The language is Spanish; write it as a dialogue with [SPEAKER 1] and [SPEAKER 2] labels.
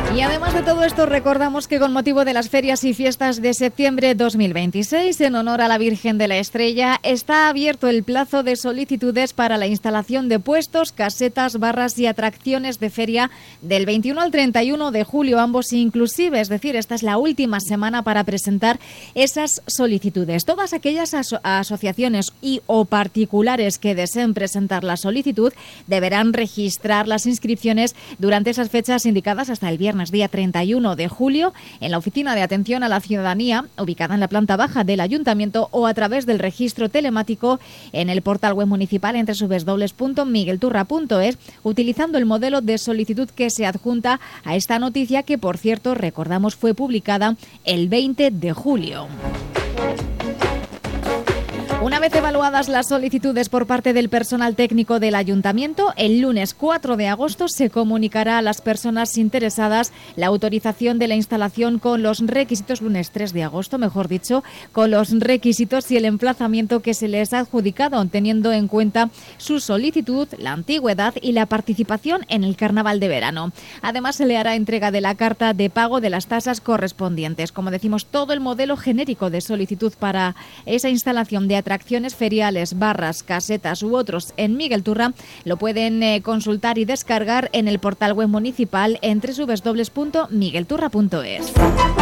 [SPEAKER 1] Y además de todo esto, recordamos que con motivo de las ferias y fiestas de septiembre 2026, en honor a la Virgen de la Estrella, está abierto el plazo de solicitudes para la instalación de puestos, casetas, barras y atracciones de feria del 21 al 31 de julio, ambos inclusive, es decir, esta es la última semana para presentar esas solicitudes. Todas aquellas asociaciones y o particulares que deseen presentar la solicitud deberán registrar las inscripciones durante esas fechas indicadas hasta el viernes día 31 de julio en la Oficina de Atención a la Ciudadanía, ubicada en la planta baja del Ayuntamiento, o a través del registro telemático en el portal web municipal en www.miguelturra.es, utilizando el modelo de solicitud que se adjunta a esta noticia, que por cierto recordamos fue publicada el 20 de julio. Una vez evaluadas las solicitudes por parte del personal técnico del Ayuntamiento, el lunes 4 de agosto se comunicará a las personas interesadas la autorización de la instalación con los requisitos, lunes 3 de agosto, mejor dicho, con los requisitos y el emplazamiento que se les ha adjudicado, teniendo en cuenta su solicitud, la antigüedad y la participación en el Carnaval de verano. Además, se le hará entrega de la carta de pago de las tasas correspondientes. Como decimos, todo el modelo genérico de solicitud para esa instalación de atracciones feriales, barras, casetas u otros en Miguel Turra lo pueden consultar y descargar en el portal web municipal en www.miguelturra.es.